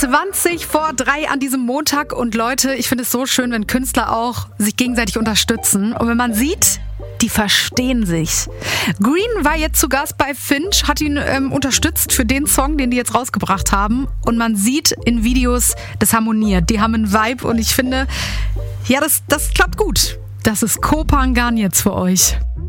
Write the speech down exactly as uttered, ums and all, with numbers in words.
zwanzig vor drei an diesem Montag und Leute, ich finde es so schön, wenn Künstler auch sich gegenseitig unterstützen und wenn man sieht, die verstehen sich. Green war jetzt zu Gast bei Finch, hat ihn ähm, unterstützt für den Song, den die jetzt rausgebracht haben und man sieht in Videos, das harmoniert, die haben einen Vibe und ich finde, ja, das, das klappt gut. Das ist Kopangan jetzt für euch.